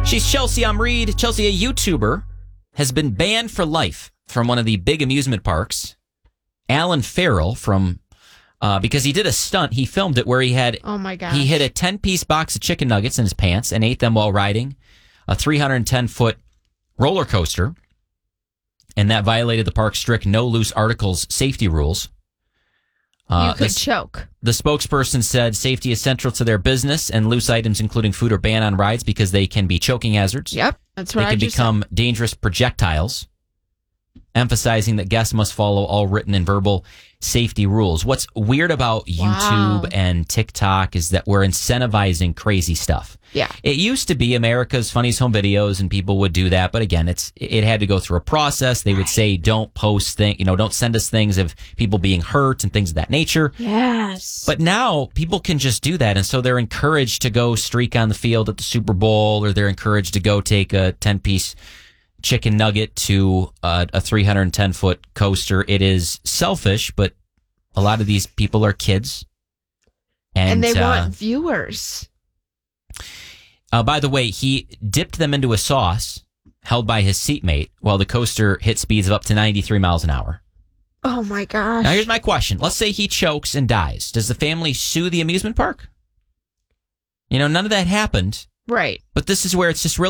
She's Chelsea. I'm Reed. Chelsea, a YouTuber, has been banned for life from one of the big amusement parks. Alan Farrell because he did a stunt. He filmed it where he hid a 10-piece box of chicken nuggets in his pants and ate them while riding a 310-foot roller coaster. And that violated the park's strict no loose articles safety rules. You could choke. The spokesperson said safety is central to their business and loose items, including food, are banned on rides because they can be choking hazards. Yep, that's what they can become dangerous projectiles, emphasizing that guests must follow all written and verbal safety rules. What's weird about YouTube and TikTok is that we're incentivizing crazy stuff. Yeah. It used to be America's Funniest Home Videos, and people would do that. But again, it had to go through a process. They would say, don't post things, don't send us things of people being hurt and things of that nature. Yes. But now people can just do that. And so they're encouraged to go streak on the field at the Super Bowl, or they're encouraged to go take a 10-piece chicken nugget to a 310-foot coaster. It is selfish, but a lot of these people are kids. And they want viewers. By the way, he dipped them into a sauce held by his seatmate while the coaster hit speeds of up to 93 miles an hour. Oh, my gosh. Now, here's my question. Let's say he chokes and dies. Does the family sue the amusement park? None of that happened. Right. But this is where it's just really